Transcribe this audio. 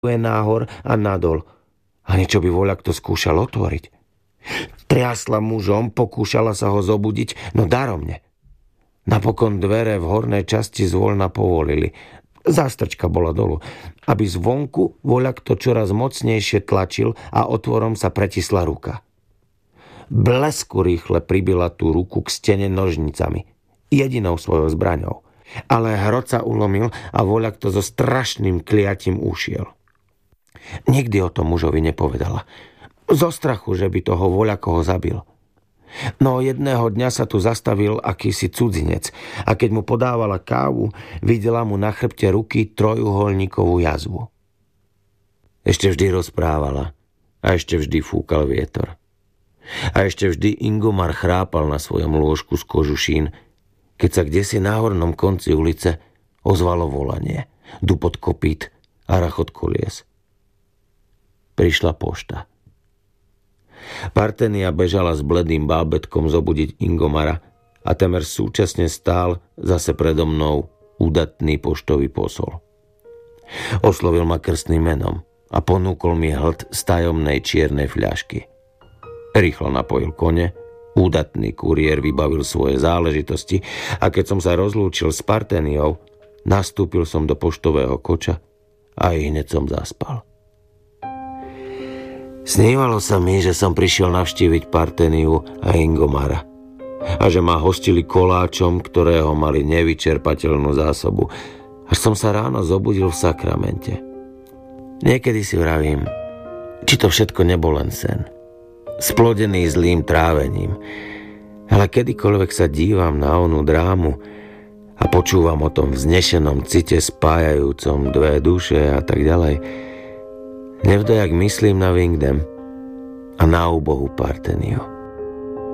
náhor a nadol. A niečo by voľak to skúšal otvoriť. Triasla mužom, pokúšala sa ho zobudiť, no daromne. Napokon dvere v hornej časti zvoľna povolili. Zástrčka bola dolu, aby zvonku voľak to čoraz mocnejšie tlačil a otvorom sa pretisla ruka. Blesku rýchle pribila tú ruku k stene nožnicami, jedinou svojou zbraňou. Ale hrot sa ulomil a voľak to so strašným kliatím ušiel. Nikdy o tom mužovi nepovedala. Zo strachu, že by toho voľakoho zabil. No jedného dňa sa tu zastavil akýsi cudzinec a keď mu podávala kávu, videla mu na chrbte ruky trojuholníkovú jazvu. Ešte vždy rozprávala a ešte vždy fúkal vietor. A ešte vždy Ingomar chrápal na svojom lôžku z kožušín, keď sa kdesi na hornom konci ulice ozvalo volanie, dupot kopít a rachot kolies. Prišla pošta. Partenia bežala s bledým bábätkom zobudiť Ingomara a temer súčasne stál zase predo mnou údatný poštový posol. Oslovil ma krstným menom a ponúkol mi hlt z tajomnej čiernej fľašky. Rýchlo napojil kone, údatný kuriér vybavil svoje záležitosti a keď som sa rozlúčil s Parteniou, nastúpil som do poštového koča a hneď som zaspal. Snívalo sa mi, že som prišiel navštíviť Parteniu a Ingomara a že ma hostili koláčom, ktorého mali nevyčerpateľnú zásobu, až som sa ráno zobudil v Sakramente. Niekedy si vravím, či to všetko nebol len sen, splodený zlým trávením, ale kedykoľvek sa dívam na onú drámu a počúvam o tom vznešenom cite spájajúcom dve duše a tak ďalej, nevdojak myslím na Vingdem a na úbohú Parteniu.